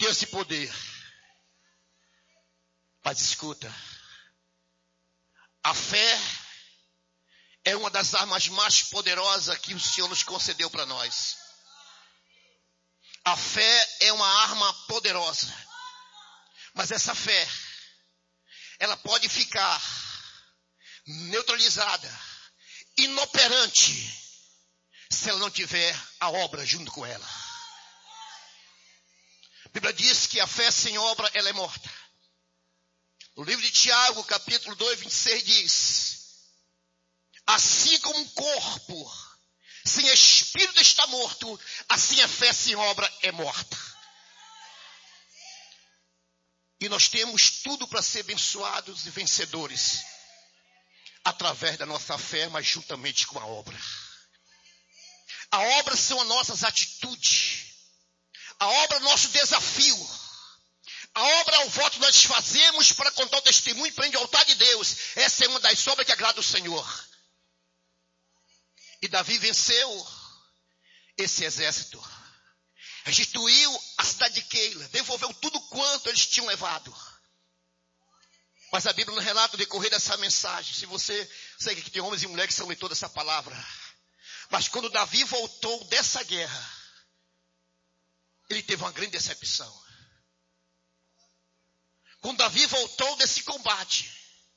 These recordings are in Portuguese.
Deus de poder. Mas escuta, a fé é uma das armas mais poderosas que o Senhor nos concedeu para nós. A fé é uma arma poderosa. Mas essa fé, ela pode ficar neutralizada, inoperante, se ela não tiver a obra junto com ela. A Bíblia diz que a fé sem obra, ela é morta. No livro de Tiago, capítulo 2, 26, diz: assim como um corpo sem espírito está morto, assim a fé sem obra é morta. E nós temos tudo para ser abençoados e vencedores, através da nossa fé, mas juntamente com a obra. A obra são as nossas atitudes. A obra é o nosso desafio. A obra é o voto que nós fazemos para contar o testemunho frente ao altar de Deus. Essa é uma das obras que agrada o Senhor. E Davi venceu esse exército. Restituiu a cidade de Keila. Devolveu tudo quanto eles tinham levado. Mas a Bíblia não relata o decorrer dessa mensagem. Se você sabe que tem homens e mulheres que são leitores dessa palavra. Mas quando Davi voltou dessa guerra, ele teve uma grande decepção. Quando Davi voltou desse combate,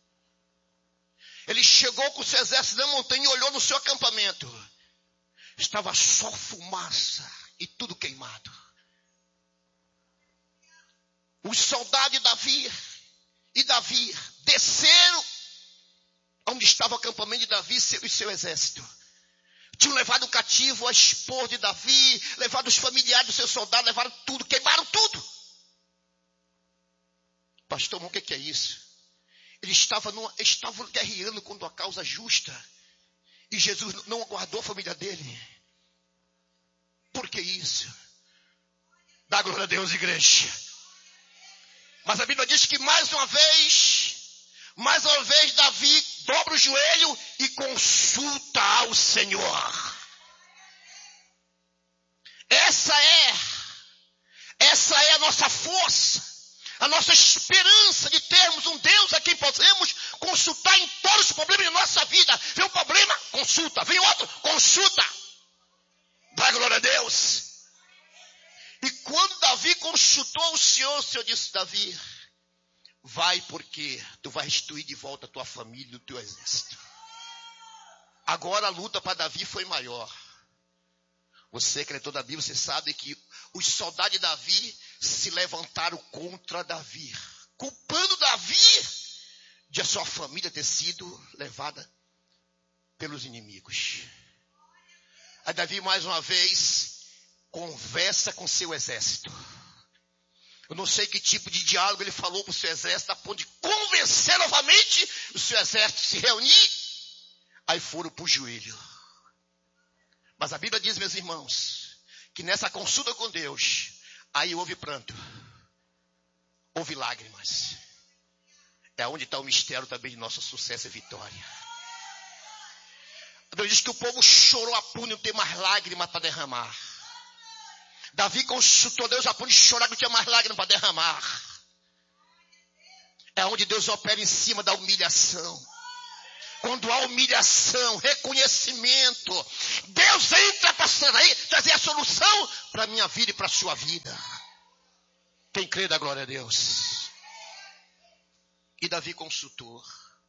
ele chegou com o seu exército na montanha e olhou no seu acampamento. Estava só fumaça e tudo queimado. Os soldados de Davi desceram onde estava o acampamento de Davi e seu exército. Tinham levado cativo a esposa de Davi, levado os familiares dos seus soldados, levaram tudo, queimaram tudo. Pastor, o que é isso? Eles estavam guerreando contra a causa justa. E Jesus não aguardou a família dele. Por que isso? Dá glória a Deus, igreja. Mas a Bíblia diz que mais uma vez Davi dobra o joelho e consulta ao Senhor. Essa é a nossa força. A nossa esperança de termos um Deus a quem podemos consultar em todos os problemas de nossa vida. Vem um problema, consulta. Vem outro, consulta. Dá glória a Deus. E quando Davi consultou o Senhor disse: Davi, vai, porque tu vai restituir de volta a tua família e o teu exército. Agora a luta para Davi foi maior. Você que é leitor da Bíblia, você sabe que os soldados de Davi se levantaram contra Davi, culpando Davi de a sua família ter sido levada pelos inimigos. Aí Davi mais uma vez conversa com seu exército. Eu não sei que tipo de diálogo ele falou para o seu exército, a ponto de convencer novamente o seu exército a se reunir. Aí foram para o joelho. Mas a Bíblia diz, meus irmãos, que nessa consulta com Deus, aí houve pranto, houve lágrimas. É onde está o mistério também de nosso sucesso e vitória. A Bíblia diz que o povo chorou a ponto de não ter mais lágrimas para derramar. Davi consultou Deus a ponto de chorar que não tinha mais lágrimas para derramar. É onde Deus opera em cima da humilhação. Quando há humilhação, reconhecimento, Deus entra para trazer a solução para a minha vida e para a sua vida. Quem crê, dá glória a Deus. E Davi consultou.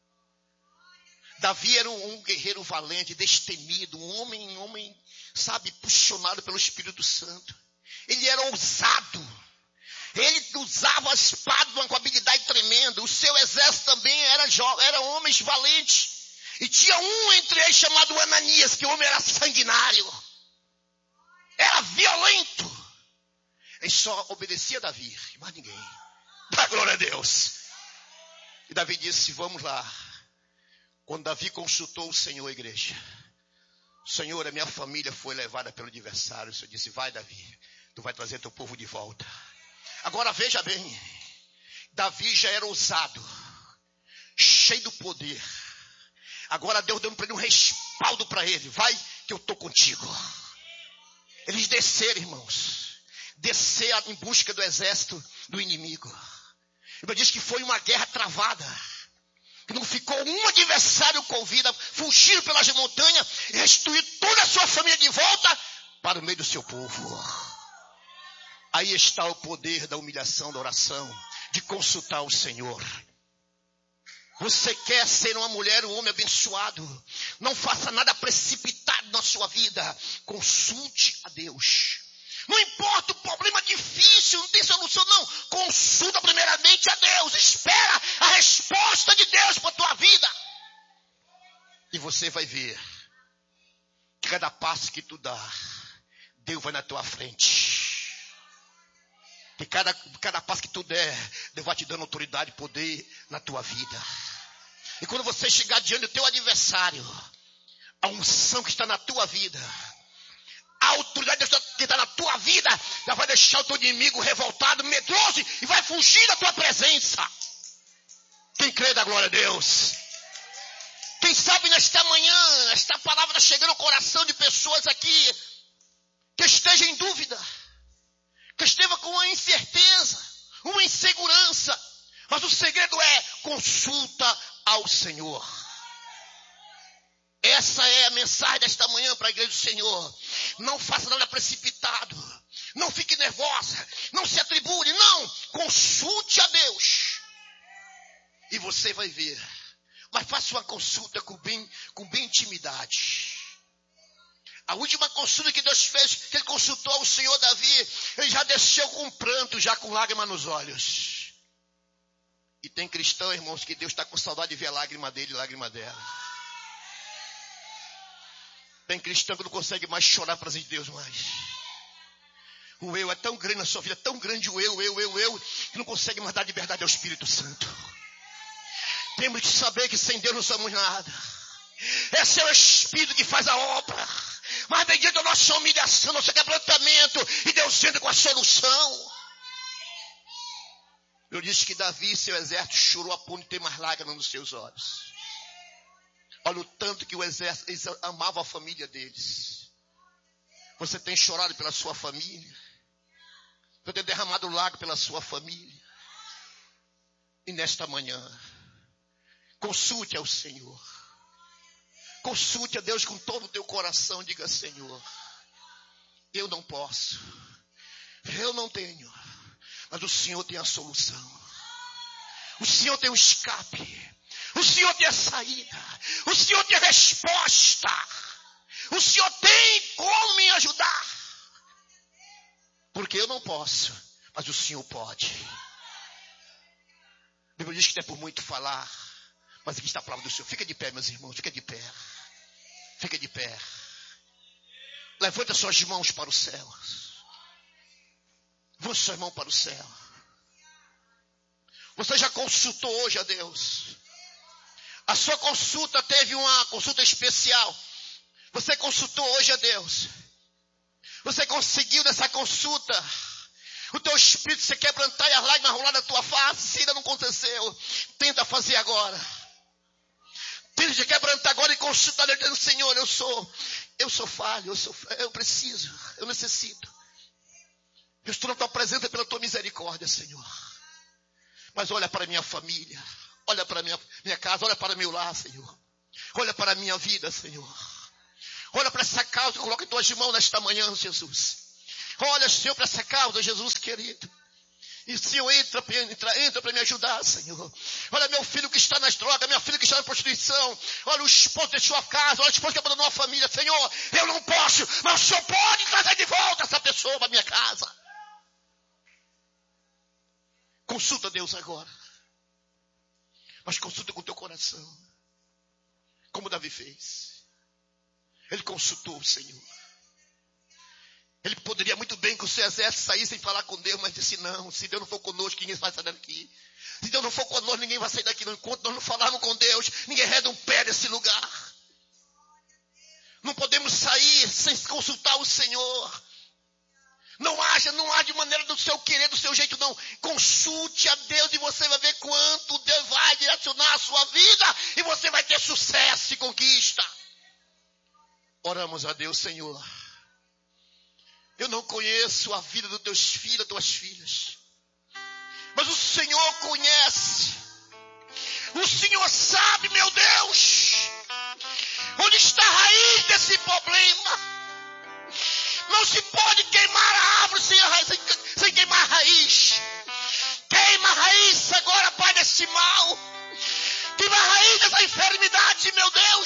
Davi era um guerreiro valente, destemido, um homem, sabe, puxonado pelo Espírito Santo. Ele era ousado. Ele usava a espada com habilidade tremenda. O seu exército também era homens valentes. E tinha um entre eles chamado Ananias, que o homem era sanguinário. Era violento. Ele só obedecia a Davi, mais ninguém. Dá glória a Deus. E Davi disse: vamos lá. Quando Davi consultou o Senhor, igreja, Senhor, a minha família foi levada pelo adversário. O Senhor disse: vai, Davi, tu vai trazer teu povo de volta. Agora veja bem, Davi já era ousado, cheio do poder. Agora Deus deu para ele um respaldo para ele. Vai que eu estou contigo. Eles desceram, irmãos. descer em busca do exército do inimigo. A Bíblia diz que foi uma guerra travada. Que não ficou um adversário com vida, fugiram pelas montanhas e restituir toda a sua família de volta para o meio do seu povo. Aí está o poder da humilhação, da oração, de consultar o Senhor. Você quer ser uma mulher, um homem abençoado? Não faça nada precipitado na sua vida. Consulte a Deus. Não importa o problema difícil, não tem solução não. Consulta primeiramente a Deus. Espera a resposta de Deus para a tua vida. E você vai ver que cada passo que tu dá, Deus vai na tua frente. Que cada passo que tu der, Deus vai te dando autoridade e poder na tua vida. E quando você chegar diante do teu adversário, a unção que está na tua vida, a autoridade que está na tua vida, já vai deixar o teu inimigo revoltado, medroso, e vai fugir da tua presença. Quem crê da glória a Deus? Quem sabe nesta manhã, esta palavra está chegando ao coração de pessoas aqui, que estejam em dúvida, que estejam com uma incerteza, uma insegurança. Mas o segredo é consulta ao Senhor. Essa é a mensagem desta manhã para a igreja do Senhor. Não faça nada precipitado. Não fique nervosa. Não se atribule. Não. Consulte a Deus. E você vai ver. Mas faça uma consulta com bem intimidade. A última consulta que Deus fez, que ele consultou o Senhor Davi, ele já desceu com pranto, já com lágrima nos olhos. E tem cristão, irmãos, que Deus está com saudade de ver a lágrima dele e a lágrima dela. Tem cristão que não consegue mais chorar para de Deus mais. O eu é tão grande na sua vida, tão grande o eu, que não consegue mais dar liberdade ao Espírito Santo. Temos que saber que sem Deus não somos nada. Esse é o Espírito que faz a obra. Mas mediante a nossa humilhação, nosso quebrantamento, e Deus entra com a solução. Eu disse que Davi e seu exército chorou a ponto de ter mais lágrimas nos seus olhos. Olha o tanto que o exército, eles amavam a família deles. Você tem chorado pela sua família? Você tem derramado lágrimas pela sua família? E nesta manhã, consulte ao Senhor. Consulte a Deus com todo o teu coração. Diga: Senhor, eu não posso. Eu não tenho. Mas o Senhor tem a solução. O Senhor tem o escape. O Senhor tem a saída. O Senhor tem a resposta. O Senhor tem como me ajudar. Porque eu não posso, mas o Senhor pode. A Bíblia diz que não é por muito falar, mas aqui está a palavra do Senhor. Fica de pé, meus irmãos, fica de pé. Fica de pé. Levanta suas mãos para o céu. Levanta suas mãos para o céu. Você já consultou hoje a Deus? A sua consulta teve uma consulta especial. Você consultou hoje a Deus. Você conseguiu nessa consulta o teu espírito se quebrantar e as lágrimas rolar na tua face. Se ainda não aconteceu, tenta fazer agora. Tenta se quebrantar agora e consultar Deus, dizendo: Senhor, eu sou falho, eu preciso, eu necessito. Eu estou na tua presença pela tua misericórdia, Senhor. Mas olha para a minha família, olha para a minha casa, olha para o meu lar, Senhor. Olha para a minha vida, Senhor. Olha para essa causa, coloca em tuas mãos nesta manhã, Jesus. Olha, Senhor, para essa causa, Jesus querido. E Senhor, entra para me ajudar, Senhor. Olha meu filho que está nas drogas, minha filha que está na prostituição. Olha o esposo que deixou a casa, olha o esposo que abandonou a família. Senhor, eu não posso, mas o Senhor pode trazer de volta essa pessoa para a minha casa. Consulta Deus agora. Mas consulta com o teu coração. Como Davi fez. Ele consultou o Senhor. Ele poderia muito bem que o seu exército saísse sem falar com Deus, mas disse: não, se Deus não for conosco, ninguém vai sair daqui. Se Deus não for conosco, ninguém vai sair daqui. Enquanto nós não falarmos com Deus, ninguém reda um pé desse lugar. Não podemos sair sem consultar o Senhor. Não haja de maneira do seu querer, do seu jeito, não. Consulte a Deus e você vai ver quanto Deus vai direcionar a sua vida e você vai ter sucesso e conquista. Oramos a Deus, Senhor. Eu não conheço a vida dos teus filhos, das tuas filhas. Mas o Senhor conhece. O Senhor sabe, meu Deus, onde está a raiz desse problema. Não se pode queimar a árvore sem queimar a raiz. Queima a raiz agora, Pai, desse mal. Queima a raiz dessa enfermidade, meu Deus.